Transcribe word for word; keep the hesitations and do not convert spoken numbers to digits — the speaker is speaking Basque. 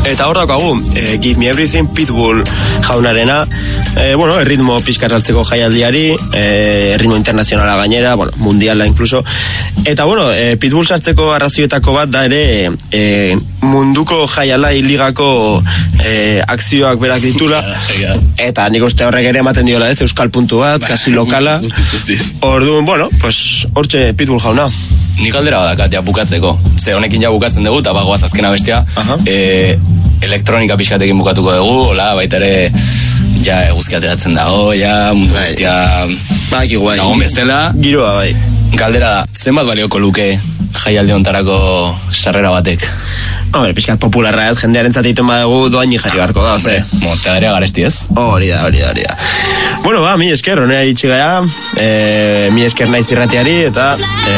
Eta hor daukagu, e, Give Me Everything Pitbull jaunarena, e, bueno, erritmo pizkarratzeko jaialdiari, e, erritmo internazionala gainera, bueno, mundiala incluso. Eta bueno, e, Pitbull sartzeko arrazioetako bat da ere, e, munduko jaialai ligako e, akzioak berak ditula, eta nik uste horrek ere ematen diola ez, euskal puntu bat, kasi lokala. Orduan, bueno, pues hortxe Pitbull jauna. Nik aldera badakat, ja bukatzeko. Ze honekin ja bukatzen dugu, eta bagoaz azkena bestia. E, elektronika pixkatekin bukatuko dugu, hola, baita ere, ja eguzki ateratzen dago, ja, mundu bestia... Baki guai. Dagoen bezala. Giroa, bai. Galdera da, zenbat balioko luke jaialdi ontarako sarrera batek? Hombre, pixkat popularra ez, jendearen zateiten badugu doaini jarri barko da, Hombre, montaderea garesti ez? Hori da, hori da, hori da. Bueno, ba, mi esker, honera itxigea, e, mi esker naiz irratiari, eta... E,